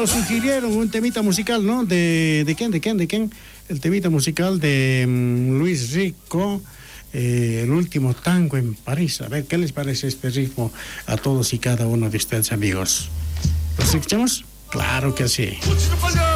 nos sugirieron un temita musical, ¿no? ¿De quién? El temita musical de Luis Rico, el último tango en París. A ver, ¿qué les parece este ritmo a todos y cada uno de ustedes, amigos? ¿Los escuchamos? Claro que sí.